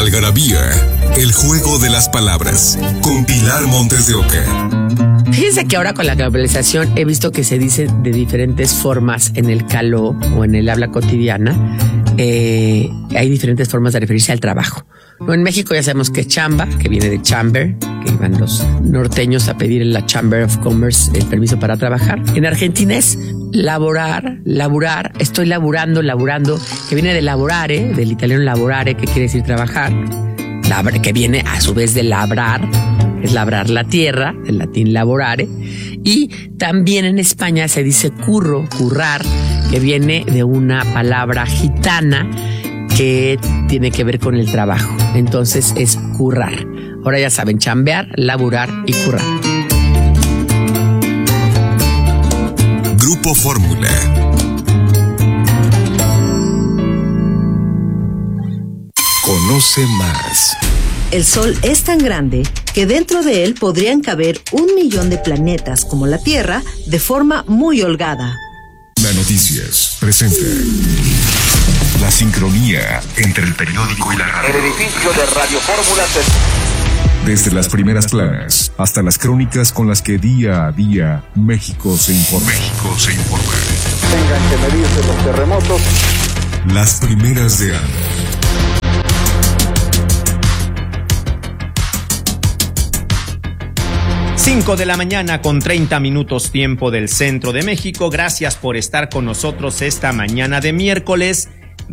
Algarabía, el juego de las palabras, con Pilar Montes de Oca. Fíjense que ahora con la globalización he visto que se dice de diferentes formas en el caló o en el habla cotidiana. Hay diferentes formas de referirse al trabajo. No, en México ya sabemos que es chamba, que viene de chamber, que iban los norteños a pedir en la Chamber of Commerce el permiso para trabajar. En Argentina es laborar, estoy laburando, que viene de laborare, del italiano laborare, que quiere decir trabajar, que viene a su vez de labrar, es labrar la tierra, del latín laborare. Y también en España se dice currar, que viene de una palabra gitana que tiene que ver con el trabajo. Entonces es currar. Ahora ya saben, chambear, laburar y currar. Grupo Fórmula. Conoce más. El Sol es tan grande que dentro de él podrían caber 1 millón de planetas como la Tierra de forma muy holgada. La Noticias presenta la sincronía entre el periódico y la radio. El edificio de Radio Fórmula Desde las primeras planas hasta las crónicas con las que día a día México se informa. Tengan que medirse los terremotos. Las primeras de ANDA. Cinco de la mañana con 30 minutos tiempo del centro de México. Gracias por estar con nosotros esta mañana de miércoles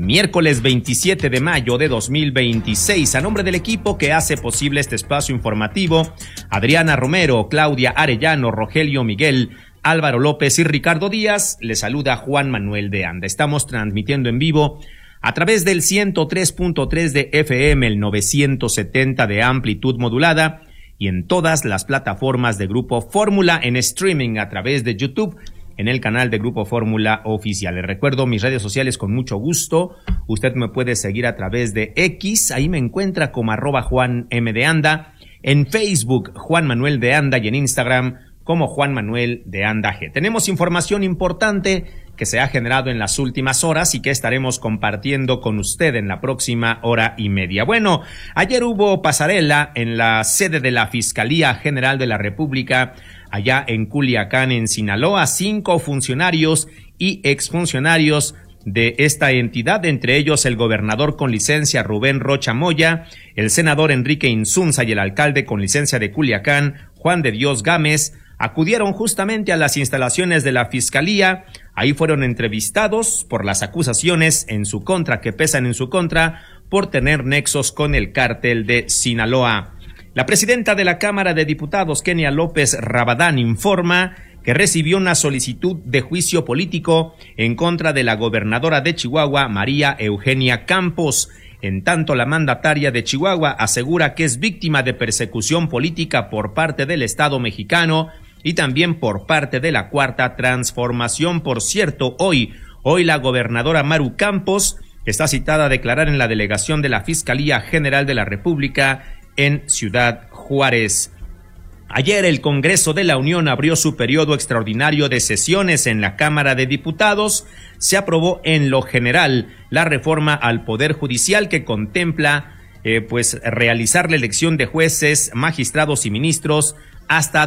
27 de mayo de 2026. A nombre del equipo que hace posible este espacio informativo, Adriana Romero, Claudia Arellano, Rogelio Miguel, Álvaro López y Ricardo Díaz, les saluda Juan Manuel de Anda. Estamos transmitiendo en vivo a través del 103.3 de FM, el 970 de amplitud modulada y en todas las plataformas de Grupo Fórmula, en streaming a través de YouTube, en el canal de Grupo Fórmula Oficial. Les recuerdo mis redes sociales con mucho gusto. Usted me puede seguir a través de X, ahí me encuentra como @JuanM_de_Anda, en Facebook Juan Manuel de Anda y en Instagram como Juan Manuel de Anda G. Tenemos información importante que se ha generado en las últimas horas y que estaremos compartiendo con usted en la próxima hora y media. Bueno, ayer hubo pasarela en la sede de la Fiscalía General de la República, allá en Culiacán, en Sinaloa. 5 funcionarios y exfuncionarios de esta entidad, entre ellos el gobernador con licencia Rubén Rocha Moya, el senador Enrique Insunza y el alcalde con licencia de Culiacán, Juan de Dios Gámez, acudieron justamente a las instalaciones de la Fiscalía. Ahí fueron entrevistados por las acusaciones en su contra, que pesan en su contra, por tener nexos con el cártel de Sinaloa. La presidenta de la Cámara de Diputados, Kenia López Rabadán, informa que recibió una solicitud de juicio político en contra de la gobernadora de Chihuahua, María Eugenia Campos. En tanto, la mandataria de Chihuahua asegura que es víctima de persecución política por parte del Estado mexicano y también por parte de la Cuarta Transformación. Por cierto, hoy la gobernadora Maru Campos está citada a declarar en la delegación de la Fiscalía General de la República en Ciudad Juárez. Ayer el Congreso de la Unión abrió su periodo extraordinario de sesiones en la Cámara de Diputados. Se aprobó en lo general la reforma al Poder Judicial que contempla realizar la elección de jueces, magistrados y ministros hasta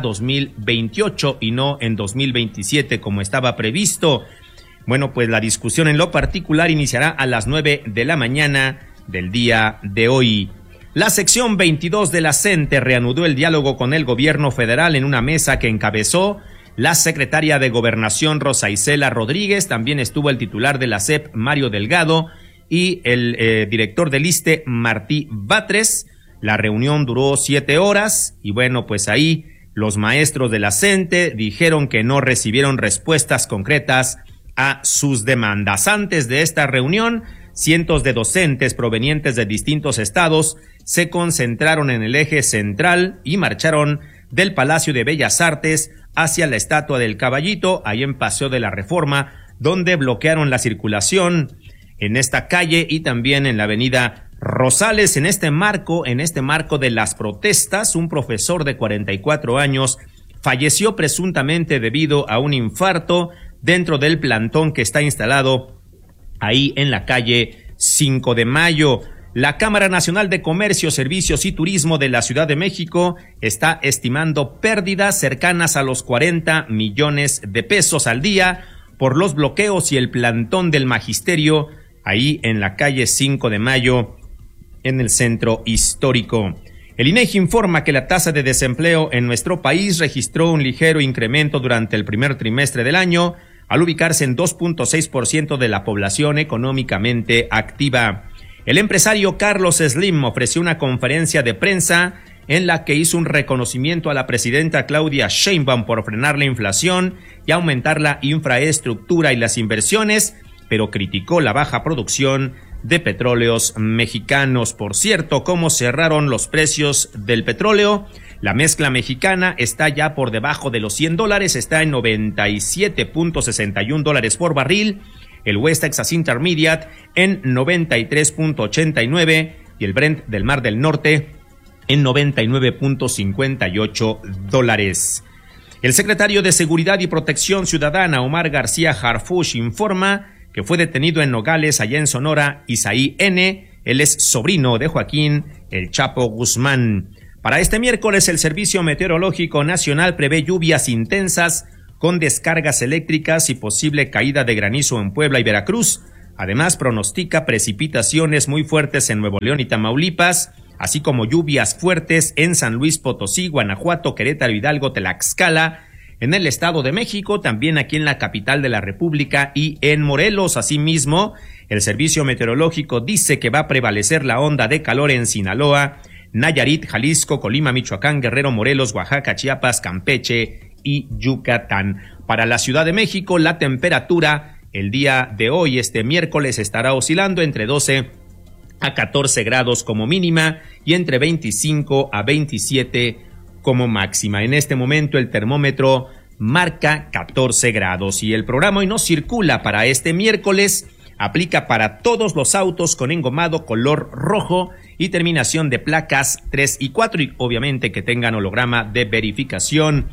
2028 y no en 2027 como estaba previsto. Bueno, pues la discusión en lo particular iniciará a las 9 de la mañana del día de hoy. La sección 22 de la CENTE reanudó el diálogo con el gobierno federal en una mesa que encabezó la secretaria de Gobernación Rosa Isela Rodríguez. También estuvo el titular de la SEP, Mario Delgado, y el director del ISSSTE, Martí Batres. La reunión duró 7 horas y bueno, pues ahí los maestros de la CENTE dijeron que no recibieron respuestas concretas a sus demandas. Antes de esta reunión, cientos de docentes provenientes de distintos estados se concentraron en el eje central y marcharon del Palacio de Bellas Artes hacia la Estatua del Caballito, ahí en Paseo de la Reforma, donde bloquearon la circulación en esta calle y también en la avenida Rosales. En este marco de las protestas, un profesor de 44 años falleció presuntamente debido a un infarto dentro del plantón que está instalado ahí en la calle 5 de Mayo. La Cámara Nacional de Comercio, Servicios y Turismo de la Ciudad de México está estimando pérdidas cercanas a los 40 millones de pesos al día por los bloqueos y el plantón del magisterio ahí en la calle 5 de Mayo, en el centro histórico. El INEGI informa que la tasa de desempleo en nuestro país registró un ligero incremento durante el primer trimestre del año, al ubicarse en 2.6% de la población económicamente activa. El empresario Carlos Slim ofreció una conferencia de prensa en la que hizo un reconocimiento a la presidenta Claudia Sheinbaum por frenar la inflación y aumentar la infraestructura y las inversiones, pero criticó la baja producción de petróleos mexicanos. Por cierto, ¿cómo cerraron los precios del petróleo? La mezcla mexicana está ya por debajo de los $100, está en $97.61 por barril, el West Texas Intermediate en 93.89 y el Brent del Mar del Norte en $99.58. El secretario de Seguridad y Protección Ciudadana, Omar García Harfuch, informa que fue detenido en Nogales, allá en Sonora, Isaí N. Él es sobrino de Joaquín El Chapo Guzmán. Para este miércoles, el Servicio Meteorológico Nacional prevé lluvias intensas con descargas eléctricas y posible caída de granizo en Puebla y Veracruz. Además, pronostica precipitaciones muy fuertes en Nuevo León y Tamaulipas, así como lluvias fuertes en San Luis Potosí, Guanajuato, Querétaro, Hidalgo, Tlaxcala, en el Estado de México, también aquí en la capital de la República y en Morelos. Asimismo, el Servicio Meteorológico dice que va a prevalecer la onda de calor en Sinaloa, Nayarit, Jalisco, Colima, Michoacán, Guerrero, Morelos, Oaxaca, Chiapas, Campeche y Yucatán. Para la Ciudad de México, la temperatura el día de hoy, este miércoles, estará oscilando entre 12 a 14 grados como mínima y entre 25 a 27 como máxima. En este momento el termómetro marca 14 grados y el programa Hoy No Circula para este miércoles aplica para todos los autos con engomado color rojo y terminación de placas 3 y 4 y obviamente que tengan holograma de verificación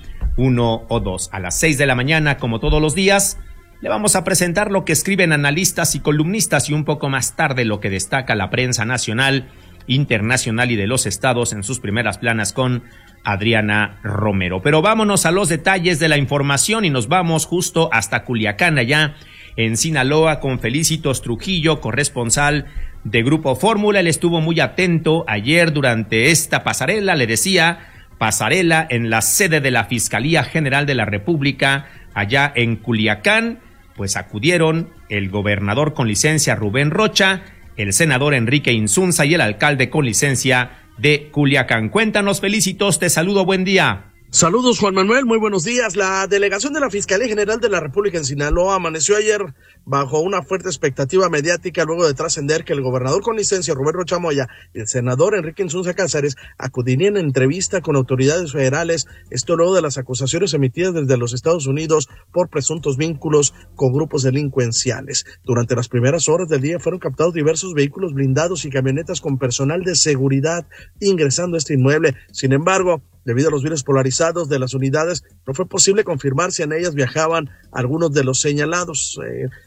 1 o 2. A las 6 de la mañana, como todos los días, le vamos a presentar lo que escriben analistas y columnistas y un poco más tarde lo que destaca la prensa nacional, internacional y de los estados en sus primeras planas con Adriana Romero. Pero vámonos a los detalles de la información y nos vamos justo hasta Culiacán, allá en Sinaloa, con Felicitos Trujillo, corresponsal de Grupo Fórmula. Él estuvo muy atento ayer durante esta pasarela, le decía, pasarela en la sede de la Fiscalía General de la República, allá en Culiacán. Pues acudieron el gobernador con licencia Rubén Rocha, el senador Enrique Insunza y el alcalde con licencia de Culiacán. Cuéntanos, Felicitos, te saludo, buen día. Saludos, Juan Manuel, muy buenos días. La delegación de la Fiscalía General de la República en Sinaloa amaneció ayer bajo una fuerte expectativa mediática luego de trascender que el gobernador con licencia Rubén Rocha Moya y el senador Enrique Insunza Cáceres acudirían en entrevista con autoridades federales, esto luego de las acusaciones emitidas desde los Estados Unidos por presuntos vínculos con grupos delincuenciales. Durante las primeras horas del día fueron captados diversos vehículos blindados y camionetas con personal de seguridad ingresando a este inmueble. Sin embargo, debido a los videos polarizados de las unidades, no fue posible confirmar si en ellas viajaban algunos de los señalados.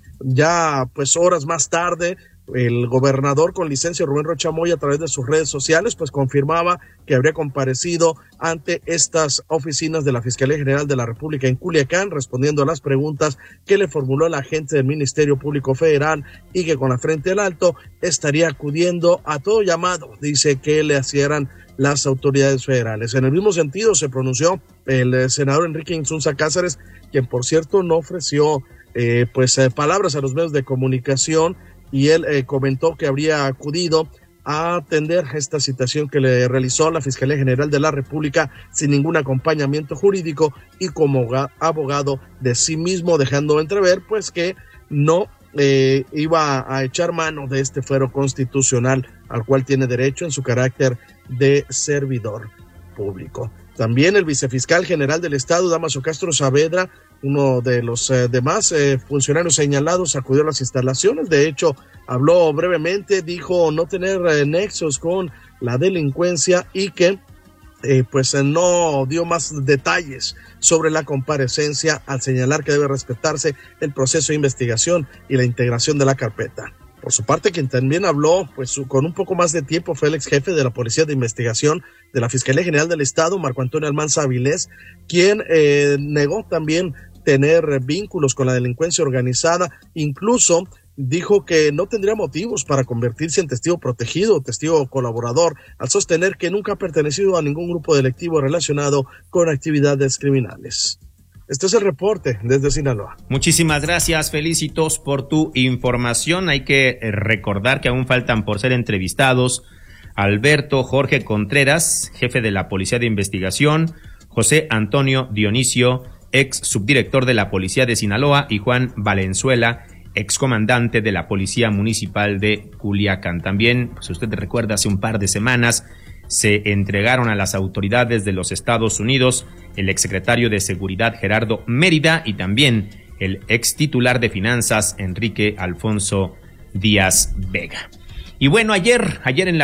Ya pues horas más tarde, el gobernador con licencia Rubén Rocha Moya, a través de sus redes sociales, pues confirmaba que habría comparecido ante estas oficinas de la Fiscalía General de la República en Culiacán, respondiendo a las preguntas que le formuló el agente del Ministerio Público Federal y que con la frente en alto estaría acudiendo a todo llamado, dice, que le hicieran las autoridades federales. En el mismo sentido se pronunció el senador Enrique Insunza Cáceres, quien por cierto no ofreció palabras a los medios de comunicación, y él comentó que habría acudido a atender esta citación que le realizó la Fiscalía General de la República sin ningún acompañamiento jurídico y como abogado de sí mismo, dejando entrever pues que no iba a echar mano de este fuero constitucional al cual tiene derecho en su carácter de servidor público. También el vicefiscal general del Estado, Dámaso Castro Saavedra, uno de los demás funcionarios señalados, acudió a las instalaciones. De hecho, habló brevemente, dijo no tener nexos con la delincuencia y que no dio más detalles sobre la comparecencia, al señalar que debe respetarse el proceso de investigación y la integración de la carpeta. Por su parte, quien también habló con un poco más de tiempo fue el ex jefe de la Policía de Investigación de la Fiscalía General del Estado, Marco Antonio Almanza Avilés, quien negó también tener vínculos con la delincuencia organizada. Incluso dijo que no tendría motivos para convertirse en testigo protegido o testigo colaborador, al sostener que nunca ha pertenecido a ningún grupo delictivo relacionado con actividades criminales. Este es el reporte desde Sinaloa. Muchísimas gracias, Felicitos, por tu información. Hay que recordar que aún faltan por ser entrevistados Alberto Jorge Contreras, jefe de la Policía de Investigación, José Antonio Dionisio, ex subdirector de la Policía de Sinaloa, y Juan Valenzuela, excomandante de la Policía Municipal de Culiacán. También, si usted recuerda, hace un par de semanas se entregaron a las autoridades de los Estados Unidos el exsecretario de Seguridad Gerardo Mérida y también el ex titular de Finanzas Enrique Alfonso Díaz Vega. Y bueno, ayer en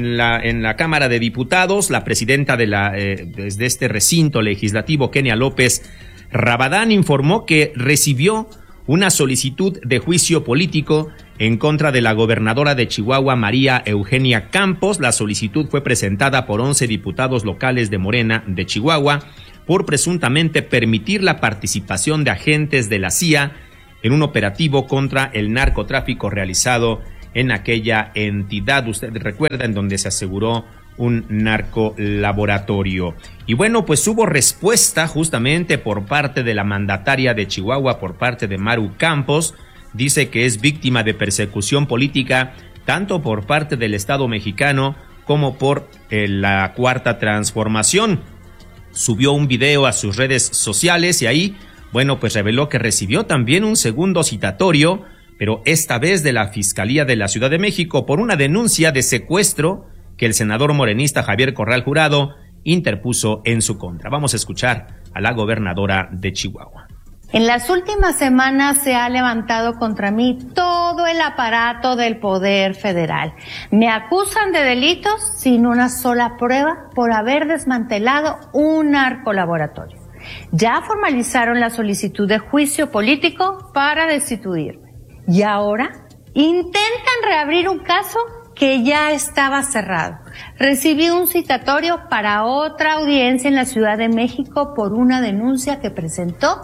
la Cámara de Diputados, la presidenta desde este recinto legislativo, Kenia López Rabadán, informó que recibió una solicitud de juicio político en contra de la gobernadora de Chihuahua, María Eugenia Campos. La solicitud fue presentada por 11 diputados locales de Morena de Chihuahua por presuntamente permitir la participación de agentes de la CIA en un operativo contra el narcotráfico realizado en aquella entidad. Usted recuerda, en donde se aseguró un narcolaboratorio. Y bueno, pues hubo respuesta justamente por parte de la mandataria de Chihuahua, por parte de Maru Campos. Dice que es víctima de persecución política, tanto por parte del Estado mexicano como por la Cuarta Transformación. Subió un video a sus redes sociales y ahí, bueno, pues reveló que recibió también un segundo citatorio, pero esta vez de la Fiscalía de la Ciudad de México por una denuncia de secuestro que el senador morenista Javier Corral Jurado interpuso en su contra. Vamos a escuchar a la gobernadora de Chihuahua. En las últimas semanas se ha levantado contra mí todo el aparato del Poder Federal. Me acusan de delitos sin una sola prueba por haber desmantelado un narcolaboratorio. Ya formalizaron la solicitud de juicio político para destituirme. Y ahora intentan reabrir un caso que ya estaba cerrado. Recibí un citatorio para otra audiencia en la Ciudad de México por una denuncia que presentó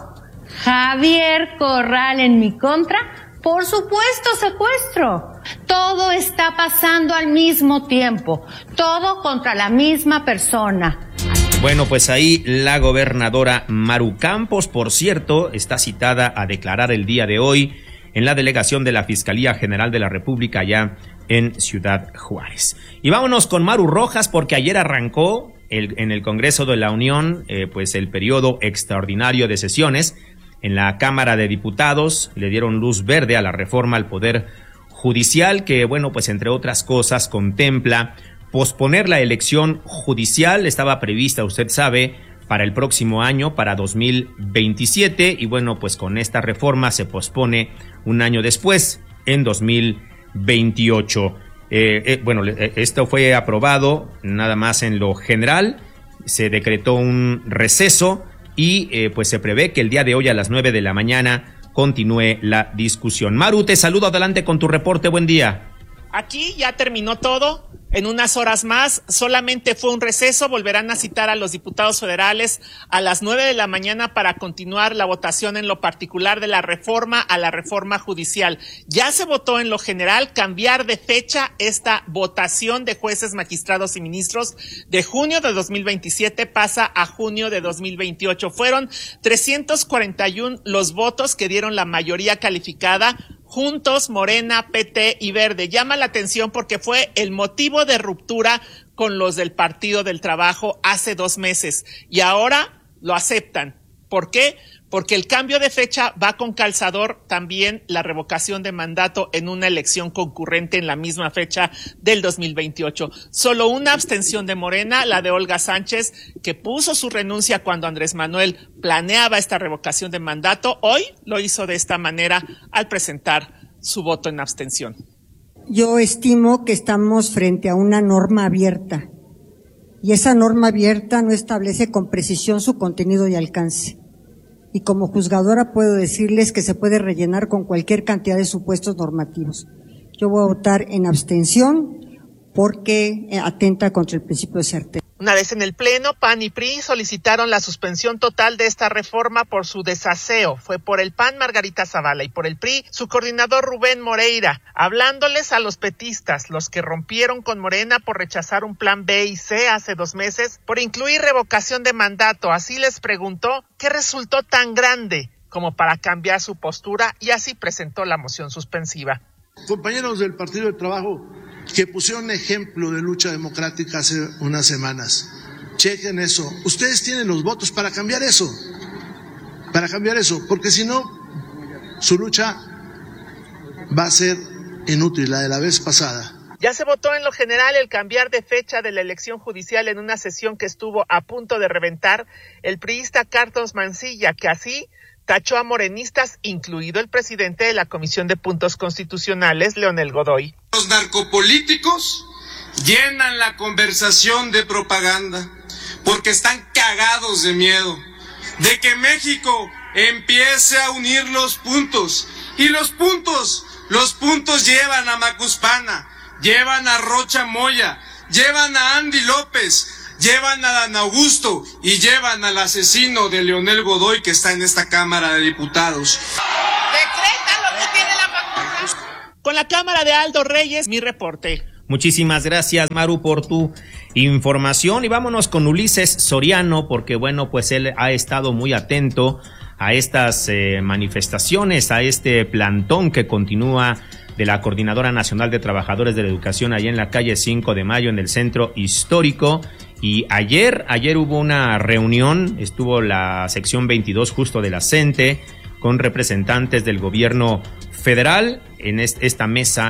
Javier Corral en mi contra por supuesto secuestro. Todo está pasando al mismo tiempo, todo contra la misma persona. Bueno, pues ahí la gobernadora Maru Campos, por cierto, está citada a declarar el día de hoy en la delegación de la Fiscalía General de la República allá en Ciudad Juárez. Y vámonos con Maru Rojas, porque ayer arrancó en el Congreso de la Unión pues el periodo extraordinario de sesiones. En la Cámara de Diputados le dieron luz verde a la reforma al Poder Judicial, que bueno, pues entre otras cosas contempla posponer la elección judicial. Estaba prevista, usted sabe, para el próximo año, para 2027, y bueno, pues con esta reforma se pospone un año después, en 2028. Esto fue aprobado nada más en lo general, se decretó un receso y pues se prevé que el día de hoy a las 9 de la mañana continúe la discusión. Maru, te saludo, adelante con tu reporte, buen día. Aquí ya terminó todo, en unas horas más, solamente fue un receso, volverán a citar a los diputados federales a las 9 de la mañana para continuar la votación en lo particular de la reforma a la reforma judicial. Ya se votó en lo general cambiar de fecha esta votación de jueces, magistrados y ministros de junio de 2027 pasa a junio de 2028. Fueron 341 los votos que dieron la mayoría calificada, Juntos, Morena, PT y Verde. Llama la atención porque fue el motivo de ruptura con los del Partido del Trabajo hace 2 meses y ahora lo aceptan. ¿Por qué? Porque el cambio de fecha va con calzador también la revocación de mandato en una elección concurrente en la misma fecha del 2028. Solo una abstención de Morena, la de Olga Sánchez, que puso su renuncia cuando Andrés Manuel planeaba esta revocación de mandato, hoy lo hizo de esta manera al presentar su voto en abstención. Yo estimo que estamos frente a una norma abierta y esa norma abierta no establece con precisión su contenido y alcance. Y como juzgadora puedo decirles que se puede rellenar con cualquier cantidad de supuestos normativos. Yo voy a votar en abstención porque atenta contra el principio de certeza. Una vez en el Pleno, PAN y PRI solicitaron la suspensión total de esta reforma por su desaseo. Fue por el PAN Margarita Zavala y por el PRI su coordinador Rubén Moreira, hablándoles a los petistas, los que rompieron con Morena por rechazar un plan B y C hace 2 meses, por incluir revocación de mandato. Así les preguntó qué resultó tan grande como para cambiar su postura y así presentó la moción suspensiva. Compañeros del Partido del Trabajo que pusieron ejemplo de lucha democrática hace unas semanas, chequen eso. Ustedes tienen los votos para cambiar eso, porque si no, su lucha va a ser inútil, la de la vez pasada. Ya se votó en lo general el cambiar de fecha de la elección judicial en una sesión que estuvo a punto de reventar el priista Carlos Mancilla, que así tachó a morenistas, incluido el presidente de la Comisión de Puntos Constitucionales, Leonel Godoy. Los narcopolíticos llenan la conversación de propaganda porque están cagados de miedo de que México empiece a unir los puntos. Y los puntos llevan a Macuspana, llevan a Rocha Moya, llevan a Andy López, llevan a Dan Augusto y llevan al asesino de Leonel Godoy que está en esta Cámara de Diputados. Decreta lo que tiene la facultad. Con la Cámara de Aldo Reyes, mi reporte. Muchísimas gracias, Maru, por tu información. Y vámonos con Ulises Soriano, porque bueno, pues él ha estado muy atento a estas manifestaciones, a este plantón que continúa de la Coordinadora Nacional de Trabajadores de la Educación allá en la calle 5 de Mayo, en el Centro Histórico. Y ayer hubo una reunión, estuvo la sección 22 justo de la CENTE con representantes del gobierno federal en esta mesa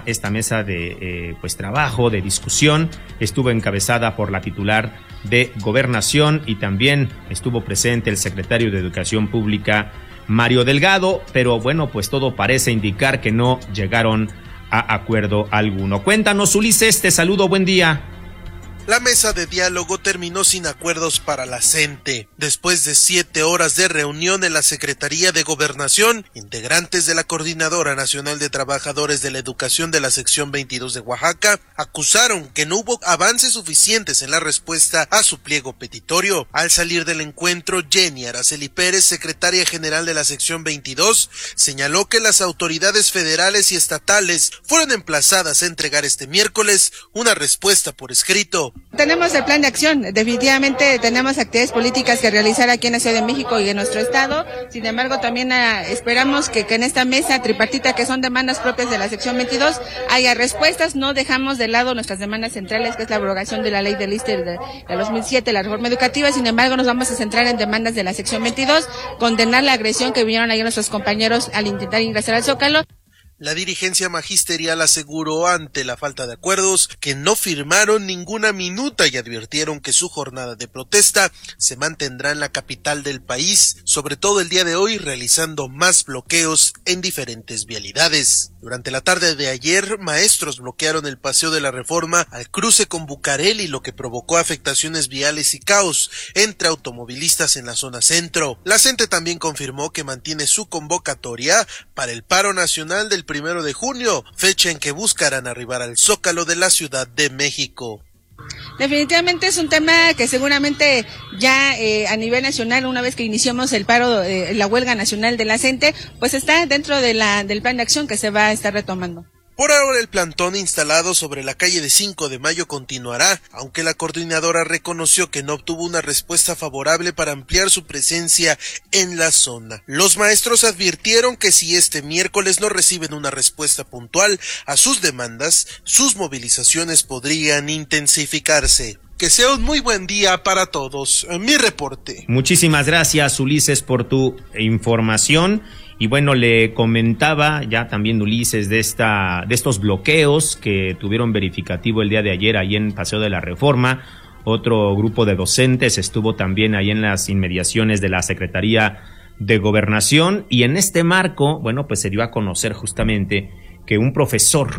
de pues trabajo, de discusión. Estuvo encabezada por la titular de Gobernación y también estuvo presente el secretario de Educación Pública, Mario Delgado, pero bueno, pues todo parece indicar que no llegaron a acuerdo alguno. Cuéntanos, Ulises, te saludo, buen día. La mesa de diálogo terminó sin acuerdos para la CENTE. Después de 7 horas de reunión en la Secretaría de Gobernación, integrantes de la Coordinadora Nacional de Trabajadores de la Educación de la sección 22 de Oaxaca acusaron que no hubo avances suficientes en la respuesta a su pliego petitorio. Al salir del encuentro, Jenny Araceli Pérez, secretaria general de la sección 22, señaló que las autoridades federales y estatales fueron emplazadas a entregar este miércoles una respuesta por escrito. Tenemos el plan de acción, definitivamente tenemos actividades políticas que realizar aquí en la Ciudad de México y en nuestro estado. Sin embargo, también esperamos que en esta mesa tripartita, que son demandas propias de la sección 22, haya respuestas. No dejamos de lado nuestras demandas centrales, que es la abrogación de la ley del ISSSTE de 2007, la reforma educativa. Sin embargo, nos vamos a centrar en demandas de la sección 22, condenar la agresión que vieron ayer nuestros compañeros al intentar ingresar al Zócalo. La dirigencia magisterial aseguró ante la falta de acuerdos que no firmaron ninguna minuta y advirtieron que su jornada de protesta se mantendrá en la capital del país, sobre todo el día de hoy, realizando más bloqueos en diferentes vialidades. Durante la tarde de ayer, maestros bloquearon el Paseo de la Reforma al cruce con Bucareli, lo que provocó afectaciones viales y caos entre automovilistas en la zona centro. La CENTE también confirmó que mantiene su convocatoria para el paro nacional del 1 de junio, fecha en que buscarán arribar al Zócalo de la Ciudad de México. Definitivamente es un tema que seguramente ya a nivel nacional, una vez que iniciamos el paro, la huelga nacional de la CENTE, pues está dentro de del plan de acción que se va a estar retomando. Por ahora el plantón instalado sobre la calle de 5 de Mayo continuará, aunque la coordinadora reconoció que no obtuvo una respuesta favorable para ampliar su presencia en la zona. Los maestros advirtieron que si este miércoles no reciben una respuesta puntual a sus demandas, sus movilizaciones podrían intensificarse. Que sea un muy buen día para todos. Mi reporte. Muchísimas gracias, Ulises, por tu información. Y bueno, le comentaba ya también Ulises de estos bloqueos que tuvieron verificativo el día de ayer ahí en Paseo de la Reforma. Otro grupo de docentes estuvo también ahí en las inmediaciones de la Secretaría de Gobernación. Y en este marco, bueno, pues se dio a conocer justamente que un profesor,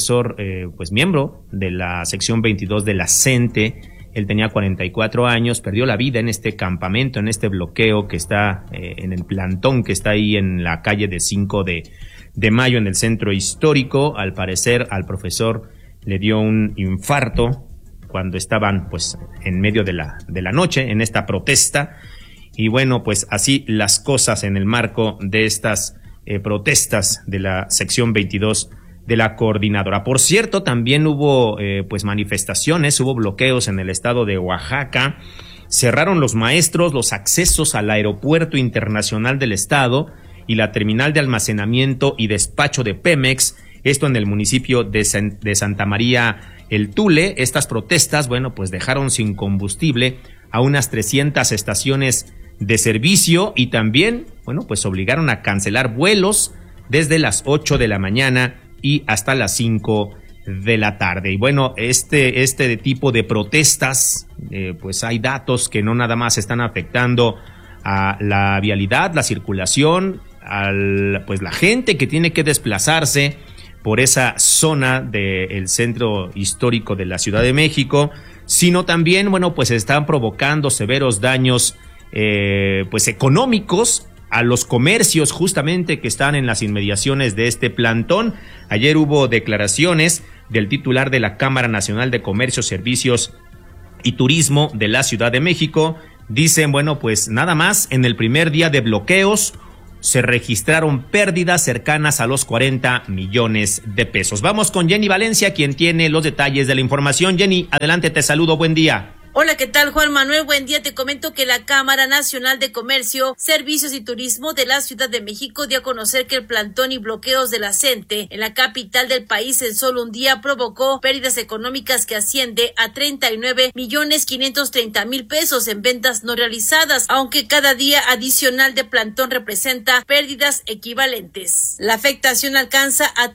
pues miembro de la sección 22 de la CENTE, él tenía 44 años, perdió la vida en este campamento, en este bloqueo que está en el plantón que está ahí en la calle de 5 de Mayo en el centro histórico. Al parecer, al profesor le dio un infarto cuando estaban pues en medio de la noche en esta protesta. Y bueno, pues así las cosas en el marco de estas protestas de la sección 22 de la coordinadora. Por cierto, también hubo pues manifestaciones, hubo bloqueos en el estado de Oaxaca. Cerraron los maestros los accesos al aeropuerto internacional del estado y la terminal de almacenamiento y despacho de Pemex, esto en el municipio de Santa María el Tule. Estas protestas, bueno, pues dejaron sin combustible a unas 300 estaciones de servicio y también, bueno, pues obligaron a cancelar vuelos desde las 8 de la mañana y hasta las 5 de la tarde. Y bueno, este tipo de protestas, pues hay datos que no nada más están afectando a la vialidad, la circulación, pues la gente que tiene que desplazarse por esa zona del centro histórico de la Ciudad de México, sino también, bueno, pues están provocando severos daños pues económicos a los comercios justamente que están en las inmediaciones de este plantón. Ayer hubo declaraciones del titular de la Cámara Nacional de Comercio, Servicios y Turismo de la Ciudad de México. Dicen, bueno, pues nada más en el primer día de bloqueos se registraron pérdidas cercanas a los 40 millones de pesos. Vamos con Jenny Valencia, quien tiene los detalles de la información. Jenny, adelante, te saludo, buen día. Hola, ¿qué tal, Juan Manuel? Buen día. Te comento que la Cámara Nacional de Comercio, Servicios y Turismo de la Ciudad de México dio a conocer que el plantón y bloqueos de la CENTE en la capital del país en solo un día provocó pérdidas económicas que asciende a 39.530.000 pesos en ventas no realizadas, aunque cada día adicional de plantón representa pérdidas equivalentes. La afectación alcanza a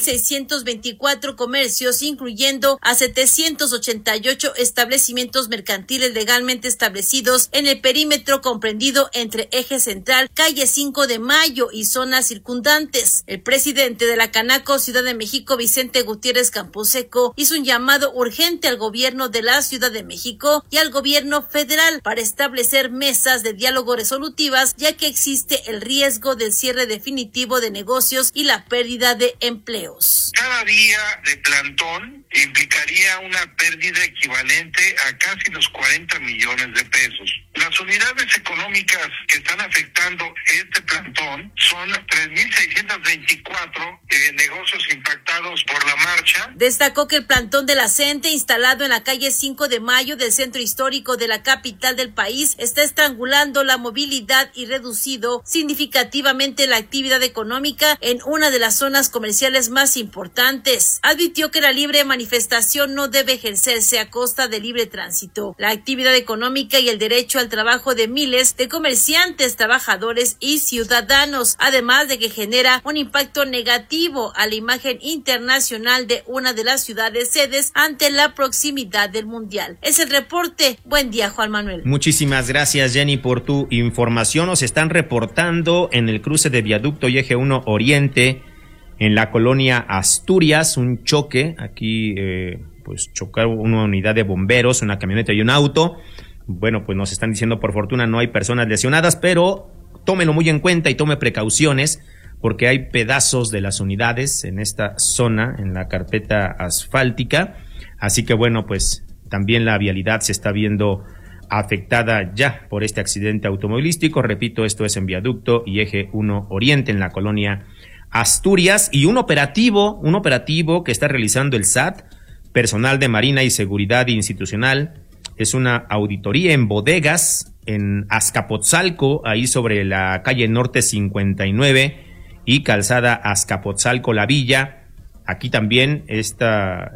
3.624 comercios, incluyendo a 788 establecimientos mercantiles legalmente establecidos en el perímetro comprendido entre Eje Central, Calle 5 de Mayo y zonas circundantes. El presidente de la Canaco Ciudad de México, Vicente Gutiérrez Camposeco, hizo un llamado urgente al gobierno de la Ciudad de México y al gobierno federal para establecer mesas de diálogo resolutivas, ya que existe el riesgo del cierre definitivo de negocios y la pérdida de empleos. Cada día de plantón implicaría una pérdida equivalente a casi los 40 millones de pesos. Las unidades económicas que están afectando este plantón son 3.624 negocios impactados por la marcha. Destacó que el plantón de la CENTE, instalado en la calle 5 de Mayo del centro histórico de la capital del país, está estrangulando la movilidad y reducido significativamente la actividad económica en una de las zonas comerciales más importantes. Advirtió que la libre manifestación no debe ejercerse a costa del libre tránsito, la actividad económica y el derecho al trabajo de miles de comerciantes, trabajadores y ciudadanos, además de que genera un impacto negativo a la imagen internacional de una de las ciudades sedes ante la proximidad del Mundial. Es el reporte. Buen día, Juan Manuel. Muchísimas gracias, Jenny, por tu información. Nos están reportando en el cruce de Viaducto y Eje 1 Oriente, en la colonia Asturias, un choque. Aquí pues chocaron una unidad de bomberos, una camioneta y un auto. Bueno, pues nos están diciendo, por fortuna no hay personas lesionadas, pero tómenlo muy en cuenta y tome precauciones, porque hay pedazos de las unidades en esta zona, en la carpeta asfáltica. Así que bueno, pues también la vialidad se está viendo afectada ya por este accidente automovilístico. Repito, esto es en Viaducto y Eje 1 Oriente, en la colonia Asturias. Y un operativo que está realizando el SAT, personal de Marina y Seguridad Institucional, es una auditoría en bodegas en Azcapotzalco, ahí sobre la calle Norte 59 y calzada Azcapotzalco La Villa. Aquí también esta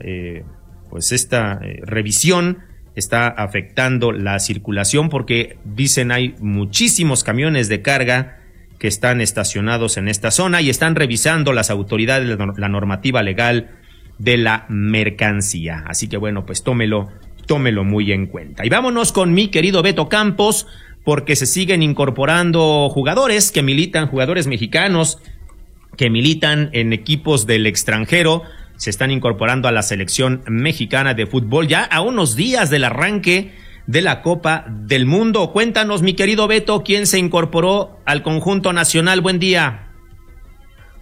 revisión está afectando la circulación, porque dicen hay muchísimos camiones de carga que están estacionados en esta zona y están revisando las autoridades la normativa legal de la mercancía. Así que bueno, pues tómelo muy en cuenta. Y vámonos con mi querido Beto Campos, porque se siguen incorporando jugadores mexicanos que militan en equipos del extranjero. Se están incorporando a la selección mexicana de fútbol ya a unos días del arranque de la Copa del Mundo. Cuéntanos, mi querido Beto, ¿quién se incorporó al conjunto nacional? Buen día.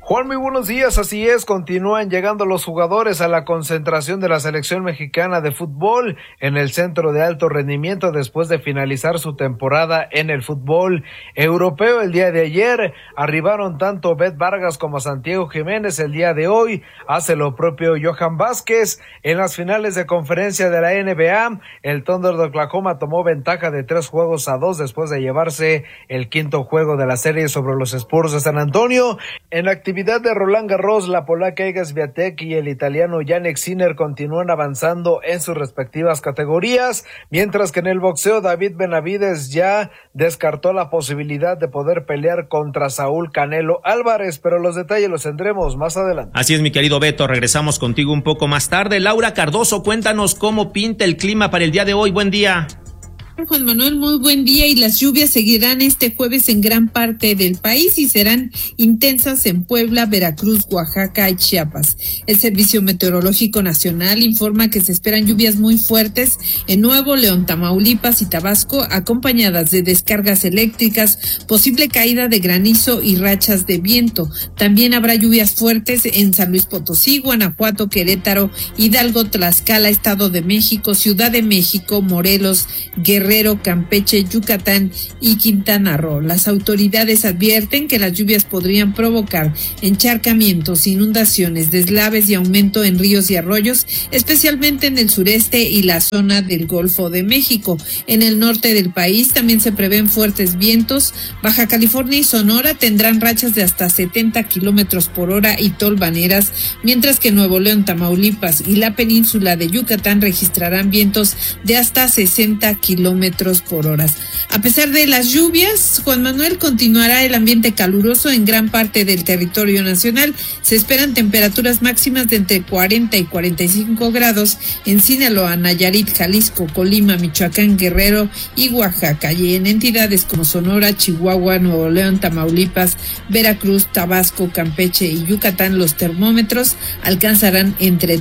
Juan, muy buenos días. Así es, continúan llegando los jugadores a la concentración de la selección mexicana de fútbol en el centro de alto rendimiento después de finalizar su temporada en el fútbol europeo. El día de ayer arribaron tanto Bet Vargas como Santiago Jiménez. El día de hoy hace lo propio Johan Vázquez. En las finales de conferencia de la NBA, el Thunder de Oklahoma tomó ventaja de 3-2 después de llevarse el quinto juego de la serie sobre los Spurs de San Antonio. En la actividad de Roland Garros, la polaca Iga Swiatek y el italiano Jannik Sinner continúan avanzando en sus respectivas categorías, mientras que en el boxeo David Benavides ya descartó la posibilidad de poder pelear contra Saúl Canelo Álvarez, pero los detalles los tendremos más adelante. Así es, mi querido Beto, regresamos contigo un poco más tarde. Laura Cardoso, cuéntanos cómo pinta el clima para el día de hoy. Buen día. Juan Manuel, muy buen día, y las lluvias seguirán este jueves en gran parte del país y serán intensas en Puebla, Veracruz, Oaxaca y Chiapas. El Servicio Meteorológico Nacional informa que se esperan lluvias muy fuertes en Nuevo León, Tamaulipas y Tabasco, acompañadas de descargas eléctricas, posible caída de granizo y rachas de viento. También habrá lluvias fuertes en San Luis Potosí, Guanajuato, Querétaro, Hidalgo, Tlaxcala, Estado de México, Ciudad de México, Morelos, Guerrero, Campeche, Yucatán y Quintana Roo. Las autoridades advierten que las lluvias podrían provocar encharcamientos, inundaciones, deslaves y aumento en ríos y arroyos, especialmente en el sureste y la zona del Golfo de México. En el norte del país también se prevén fuertes vientos. Baja California y Sonora tendrán rachas de hasta 70 kilómetros por hora y tolvaneras, mientras que Nuevo León, Tamaulipas y la península de Yucatán registrarán vientos de hasta 60 kilómetros por hora. A pesar de las lluvias, Juan Manuel, continuará el ambiente caluroso en gran parte del territorio nacional. Se esperan temperaturas máximas de entre 40 y 45 grados en Sinaloa, Nayarit, Jalisco, Colima, Michoacán, Guerrero y Oaxaca, y en entidades como Sonora, Chihuahua, Nuevo León, Tamaulipas, Veracruz, Tabasco, Campeche y Yucatán, los termómetros alcanzarán entre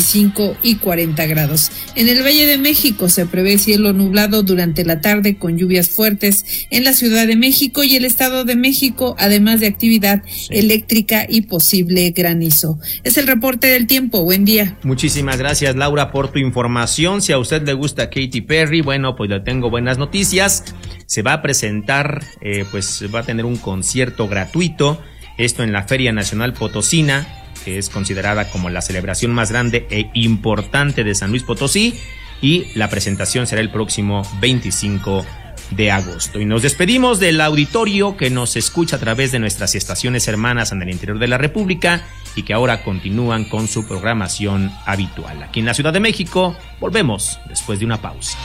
35 y 40 grados. En el Valle de México se prevé cielo nublado durante la tarde con lluvias fuertes en la Ciudad de México y el Estado de México, además de actividad eléctrica y posible granizo. Es el reporte del tiempo. Buen día. Muchísimas gracias, Laura, por tu información. Si a usted le gusta Katy Perry, bueno, pues le tengo buenas noticias. Se va a presentar, pues va a tener un concierto gratuito, esto en la Feria Nacional Potosina, que es considerada como la celebración más grande e importante de San Luis Potosí, y la presentación será el próximo 25 de agosto. Y nos despedimos del auditorio que nos escucha a través de nuestras estaciones hermanas en el interior de la República y que ahora continúan con su programación habitual. Aquí en la Ciudad de México, volvemos después de una pausa.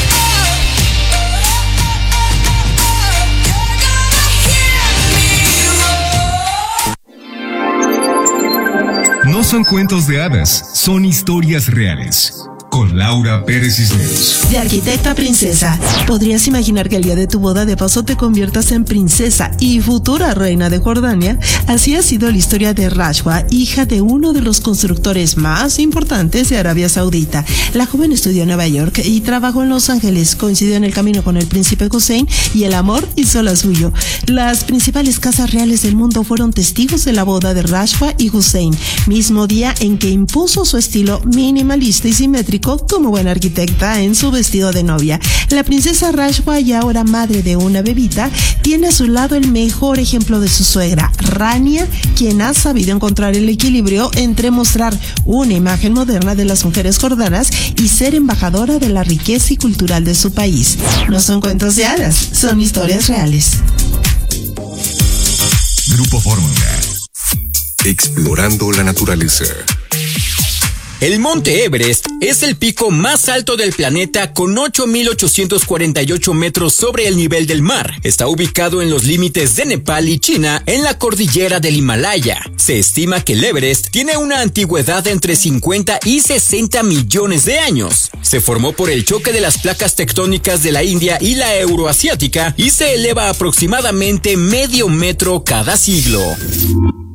No son cuentos de hadas, son historias reales. Con Laura Pérez Cisneros. De arquitecta a princesa, ¿podrías imaginar que el día de tu boda de paso te conviertas en princesa y futura reina de Jordania? Así ha sido la historia de Rashwa, hija de uno de los constructores más importantes de Arabia Saudita. La joven estudió en Nueva York y trabajó en Los Ángeles, coincidió en el camino con el príncipe Hussein y el amor hizo lo suyo. Las principales casas reales del mundo fueron testigos de la boda de Rashwa y Hussein, mismo día en que impuso su estilo minimalista y simétrico como buena arquitecta en su vestido de novia. La princesa Rashwa, y ahora madre de una bebita, tiene a su lado el mejor ejemplo de su suegra, Rania, quien ha sabido encontrar el equilibrio entre mostrar una imagen moderna de las mujeres jordanas y ser embajadora de la riqueza y cultural de su país. No son cuentos de hadas, son historias reales. Grupo Fórmula. Explorando la naturaleza. El Monte Everest es el pico más alto del planeta con 8.848 metros sobre el nivel del mar. Está ubicado en los límites de Nepal y China, en la cordillera del Himalaya. Se estima que el Everest tiene una antigüedad de entre 50 y 60 millones de años. Se formó por el choque de las placas tectónicas de la India y la euroasiática y se eleva aproximadamente medio metro cada siglo.